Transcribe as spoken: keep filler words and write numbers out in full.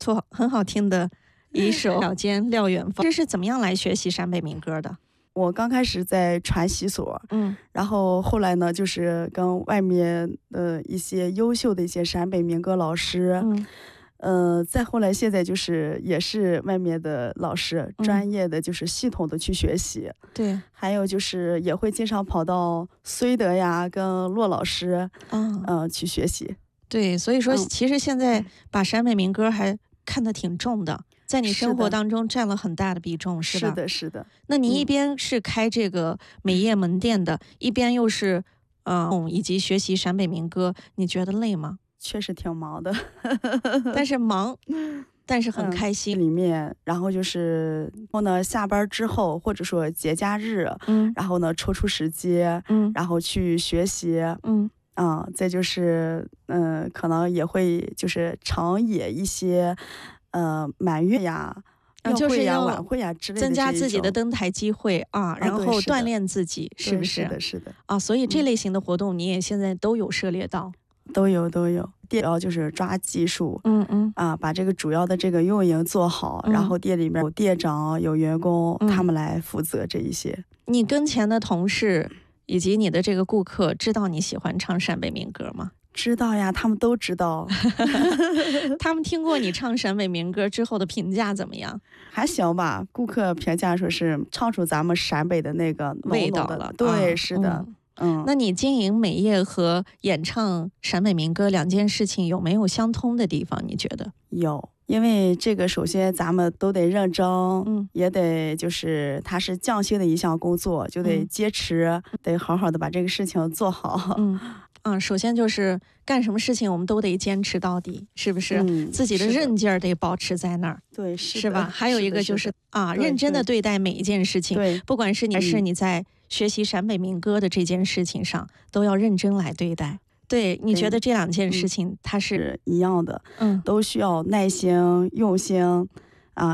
错，很好听的一首《小间廖远芳》。这是怎么样来学习陕北民歌的？ 我刚开始在传习所， 嗯， 然后后来呢，就是跟外面的一些优秀的一些陕北民歌老师， 嗯， 呃，再后来现在就是也是外面的老师， 嗯专业的就是系统的去学习， 对， 还有就是也会经常跑到绥德呀，跟骆老师， 嗯、 呃，去学习。 对，所以说嗯其实现在把陕北民歌还看得挺重的，在你生活当中占了很大的比重，是吧？ 是的，是的。 那你一嗯边是开这个美业门店的，一边又是嗯以及学习陕北民歌，你觉得累吗？ 确实挺忙的， 但是忙，但是很嗯开心。 里面，然后就是后呢，下班之后或者说节假日， 嗯然后呢抽出时间， 嗯然后去学习， 嗯啊、再就是嗯、可能也会就是常野一些呃满月呀、 啊庙会呀、 就是要晚会呀之类的增加自己的这一种登台机会啊，然对是的后锻炼自己，是不是？ 对是的，是的， 啊，所以这嗯类型的活动你也现在都有涉猎到。 都有都有。店主要就是抓技术。 嗯嗯啊，把这个主要的这个运营做好， 嗯然后店里面有店长、有员工， 嗯他们来负责这一些。 你跟前的同事以及你的这个顾客知道你喜欢唱陕北民歌吗？ 知道呀，他们都知道， 他们听过你唱陕北民歌之后的评价怎么样？ 还行吧。顾客评价说是唱出咱们陕北的那个浓浓的味道了， 对， 啊是的， 嗯嗯。 那你经营美业和演唱陕北民歌两件事情有没有相通的地方？你觉得？ 有，因为这个首先咱们都得认真， 嗯也得就是它是匠心的一项工作，就得嗯坚持，得好好的把这个事情做好。 嗯啊，首先就是干什么事情我们都得坚持到底，是不是？ 嗯自己的是的韧劲儿得保持在那儿， 对，是是吧？ 的还有一个就是的啊， 对认真的对对待每一件事情， 对， 不管是你嗯是你在学习陕北民歌的这件事情上，都要认真来对待。对，你觉得这两件事情它是是一样的， 嗯都需要耐心、用心，